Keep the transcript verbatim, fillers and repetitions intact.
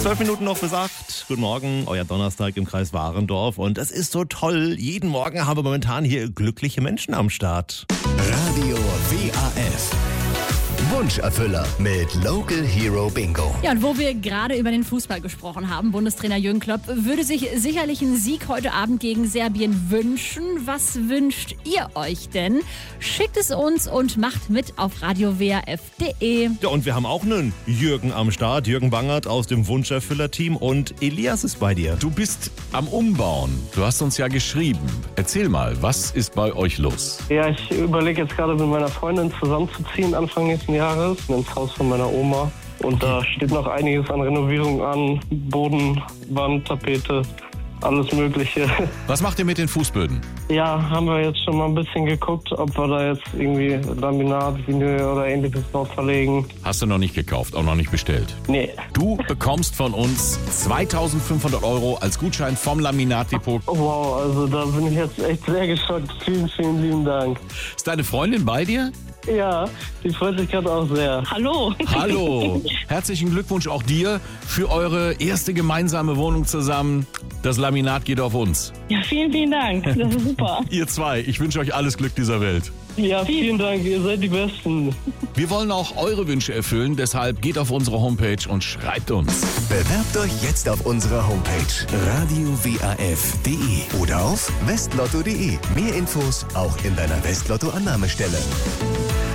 Zwölf Minuten noch bis acht. Guten Morgen, euer Donnerstag im Kreis Warendorf. Und es ist so toll. Jeden Morgen haben wir momentan hier glückliche Menschen am Start. Radio W A F. Wunscherfüller mit Local Hero Bingo. Ja, und wo wir gerade über den Fußball gesprochen haben, Bundestrainer Jürgen Klopp würde sich sicherlich einen Sieg heute Abend gegen Serbien wünschen. Was wünscht ihr euch denn? Schickt es uns und macht mit auf radio w a f punkt de. Ja, und wir haben auch einen Jürgen am Start. Jürgen Bangert aus dem Wunscherfüller-Team. Und Elias ist bei dir. Du bist am Umbauen. Du hast uns ja geschrieben. Erzähl mal, was ist bei euch los? Ja, ich überlege jetzt gerade mit meiner Freundin zusammenzuziehen Anfang nächsten Jahres ins Haus von meiner Oma. Und da steht noch einiges an Renovierung an. Boden, Wand, Tapete, alles Mögliche. Was macht ihr mit den Fußböden? Ja, haben wir jetzt schon mal ein bisschen geguckt, ob wir da jetzt irgendwie Laminat, Vinyl oder ähnliches drauf verlegen. Hast du noch nicht gekauft, auch noch nicht bestellt? Nee. Du bekommst von uns zweitausendfünfhundert Euro als Gutschein vom Laminatdepot. Oh, wow, also da bin ich jetzt echt sehr geschockt. Vielen, vielen lieben Dank. Ist deine Freundin bei dir? Ja, die freut sich gerade auch sehr. Hallo. Hallo. Herzlichen Glückwunsch auch dir für eure erste gemeinsame Wohnung zusammen. Das Laminat geht auf uns. Ja, vielen, vielen Dank. Das ist super. Ihr zwei, ich wünsche euch alles Glück dieser Welt. Ja, vielen Dank, ihr seid die Besten. Wir wollen auch eure Wünsche erfüllen, deshalb geht auf unsere Homepage und schreibt uns. Bewerbt euch jetzt auf unserer Homepage radio w a f punkt de oder auf westlotto punkt de. Mehr Infos auch in deiner Westlotto-Annahmestelle.